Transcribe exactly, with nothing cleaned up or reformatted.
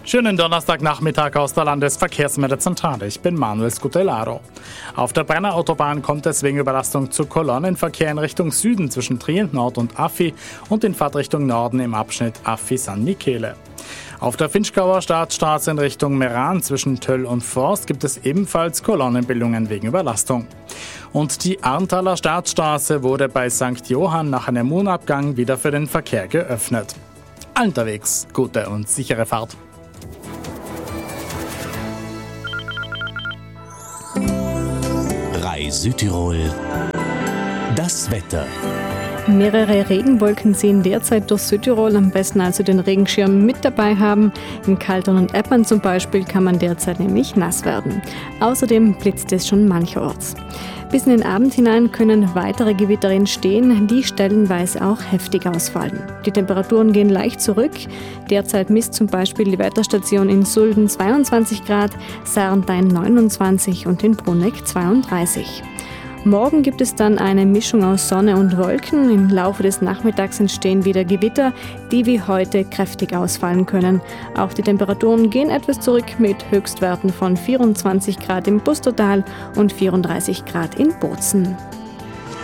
Schönen Donnerstagnachmittag aus der Landesverkehrsmeldezentrale. Ich bin Manuel Scutellaro. Auf der Brenner Autobahn kommt es wegen Überlastung zu Kolonnenverkehr in Richtung Süden zwischen Trient Nord und Affi und in Fahrtrichtung Norden im Abschnitt Affi-San Michele. Auf der Finchgauer Staatsstraße in Richtung Meran zwischen Töll und Forst gibt es ebenfalls Kolonnenbildungen wegen Überlastung. Und die Arntaler Staatsstraße wurde bei Sankt Johann nach einem Mohnabgang wieder für den Verkehr geöffnet. Unterwegs, gute und sichere Fahrt. Südtirol, das Wetter. Mehrere Regenwolken ziehen derzeit durch Südtirol, am besten also den Regenschirm mit dabei haben. In Kaltern und Eppern zum Beispiel kann man derzeit nämlich nass werden. Außerdem blitzt es schon mancherorts. Bis in den Abend hinein können weitere Gewitter entstehen, die stellenweise auch heftig ausfallen. Die Temperaturen gehen leicht zurück. Derzeit misst zum Beispiel die Wetterstation in Sulden zweiundzwanzig Grad, Sarntein neunundzwanzig und in Bruneck zweiunddreißig. Morgen gibt es dann eine Mischung aus Sonne und Wolken. Im Laufe des Nachmittags entstehen wieder Gewitter, die wie heute kräftig ausfallen können. Auch die Temperaturen gehen etwas zurück mit Höchstwerten von vierundzwanzig Grad im Pustertal und vierunddreißig Grad in Bozen.